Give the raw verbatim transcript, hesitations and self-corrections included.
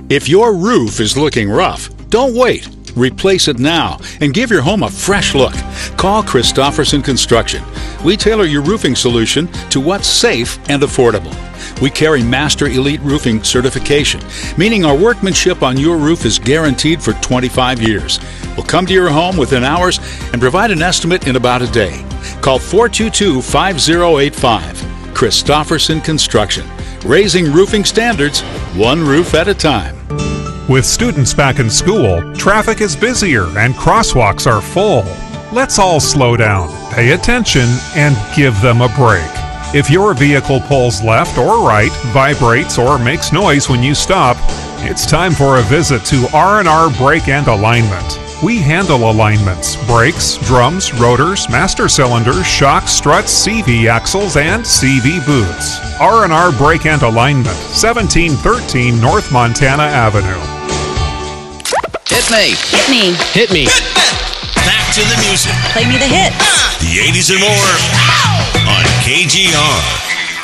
If your roof is looking rough, don't wait. Replace it now and give your home a fresh look. Call Christofferson Construction. We tailor your roofing solution to what's safe and affordable. We carry Master Elite Roofing certification, meaning our workmanship on your roof is guaranteed for twenty-five years. We'll come to your home within hours and provide an estimate in about a day. Call four two two, five zero eight five. Christofferson Construction. Raising roofing standards, one roof at a time. With students back in school, traffic is busier and crosswalks are full. Let's all slow down, pay attention, and give them a break. If your vehicle pulls left or right, vibrates, or makes noise when you stop, it's time for a visit to R and R Brake and Alignment. We handle alignments, brakes, drums, rotors, master cylinders, shocks, struts, C V axles, and C V boots. R and R Brake and Alignment, seventeen thirteen North Montana Avenue. Hit me. Hit me. Hit me. Back to the music. Play me the hit. The eighties and more on K G R.